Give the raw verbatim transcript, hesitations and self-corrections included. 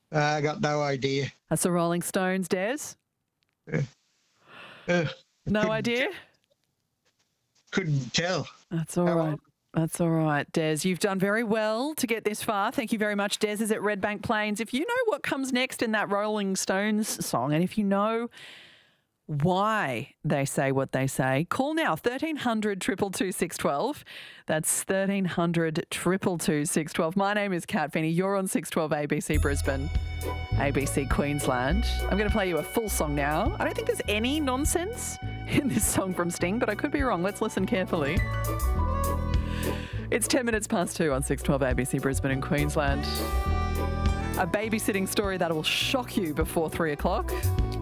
Uh, I got no idea. That's the Rolling Stones, Des. Uh, uh, No couldn't idea? t- couldn't tell. That's all How right. old? That's all right, Des. You've done very well to get this far. Thank you very much. Des is at Redbank Plains. If you know what comes next in that Rolling Stones song, and if you know why they say what they say, call now, thirteen hundred, two two two, six one two. That's thirteen hundred, two two two, six one two. My name is Kat Finney. You're on six twelve A B C Brisbane, A B C Queensland. I'm going to play you a full song now. I don't think there's any nonsense in this song from Sting, but I could be wrong. Let's listen carefully. It's ten minutes past two on six twelve A B C Brisbane and Queensland. A babysitting story that will shock you before three o'clock.